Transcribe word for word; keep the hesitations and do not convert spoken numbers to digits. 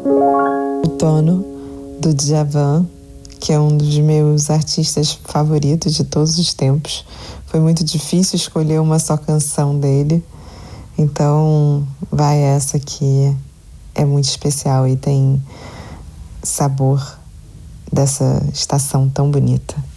Outono, do Djavan, que é um dos meus artistas favoritos de todos os tempos. Foi muito difícil escolher uma só canção dele, então vai essa que é muito especial e tem sabor dessa estação tão bonita.